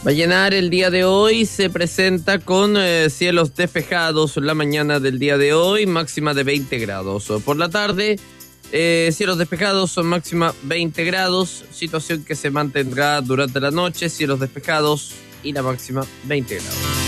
Vallenar el día de hoy se presenta con cielos despejados la mañana del día de hoy, máxima de 20 grados. Por la tarde, cielos despejados, son máxima 20 grados, situación que se mantendrá durante la noche, cielos despejados y la máxima 20 grados.